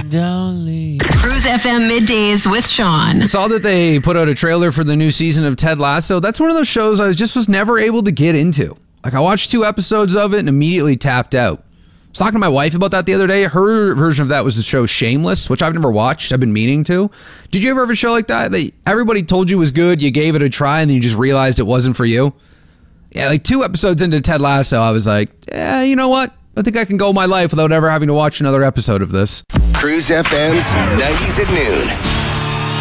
don't leave. Cruise FM Middays with Sean. I saw that they put out a trailer for the new season of Ted Lasso. That's one of those shows I just was never able to get into. Like, I watched 2 episodes of it and immediately tapped out. I was talking to my wife about that the other day. Her version of that was the show Shameless, which I've never watched. I've been meaning to. Did you ever have a show like that everybody told you was good, you gave it a try, and then you just realized it wasn't for you? Yeah, like 2 episodes into Ted Lasso, I was like, you know what? I think I can go my life without ever having to watch another episode of this. Cruise FM's 90s at noon.